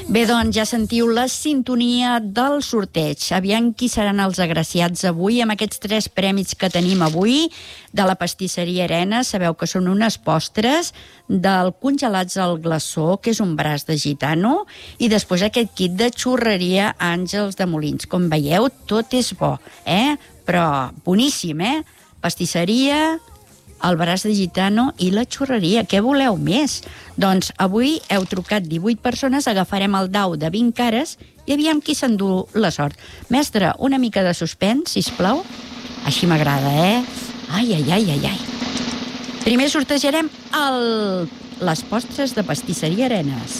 Bé, doncs ja sentiu la sintonia del sorteig. Aviam qui seran els agraciats avui amb aquests 3 premis que tenim avui de la pastisseria Arena. Sabeu que són unes postres del congelats al glaçó, que és un braç de gitano, i després aquest kit de xurreria Àngels de Molins. Com veieu, tot és bo, però boníssim, pastisseria, el braç de gitano i la xurreria. Què voleu més? Doncs avui heu trucat 18 persones, agafarem el dau de 20 cares i aviam qui s'endú la sort. Mestre, una mica de suspens, sisplau. Així m'agrada, Ai, ai, ai, ai, ai. Primer sortejarem les postres de pastisseria Arenes.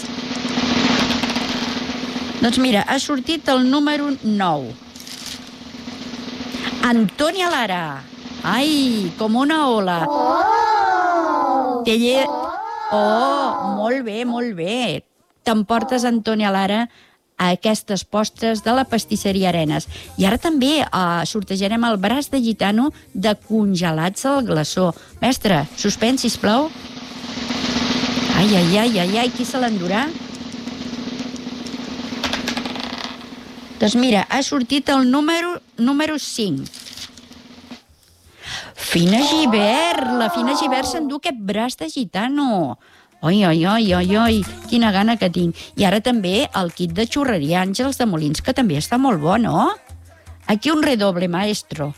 Doncs mira, ha sortit el número 9. Antònia Lara. Ai, com una ola. Molt bé, molt bé. T'emportes, Antònia Lara, a aquestes postres de la pastisseria Arenes. I ara també sortejarem el braç de gitano de congelats al glaçó. Mestre, suspens, sisplau. Ai, ai, ai, ai, ai, qui se l'endurà? Doncs mira, ha sortit el número 5. Fina Gibert, la Fina Gibert s'endú aquest braç de gitano. Oi, oi, oi, oi, oi, quina gana que tinc. I ara també el kit de xurreria Àngels de Molins, que també està molt bo, no? Aquí un redoble, maestro.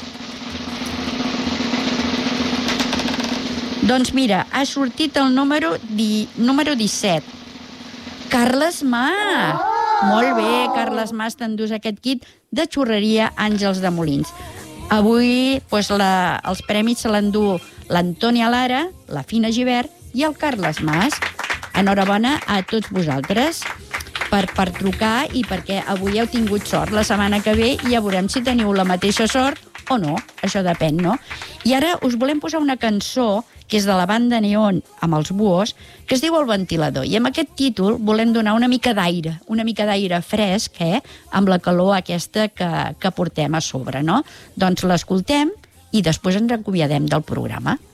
Doncs mira, ha sortit el número 17. Carles Mà. Molt bé, Carles Mà, t'endús aquest kit de xurreria Àngels de Molins. Avui els premis se l'endú l'Antònia Lara, la Fina Gibert i el Carles Mas. Enhorabona a tots vosaltres per trucar i perquè avui heu tingut sort. La setmana que ve ja veurem si teniu la mateixa sort o no. Això depèn, no? I ara us volem posar una cançó que és de la banda Neon amb els Buhos, que es diu El ventilador. I amb aquest títol volem donar una mica d'aire fresc, amb la calor aquesta que portem a sobre, no? Doncs l'escoltem i després ens acomiadem del programa.